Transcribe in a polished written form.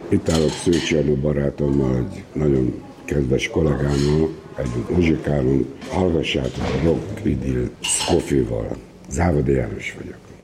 Itt állok Szőcs Jenő barátommal, egy nagyon kedves kollégámmal, együtt muzsikálunk. Hallgassátok a Rock Idyll Scofival. Závodi János vagyok.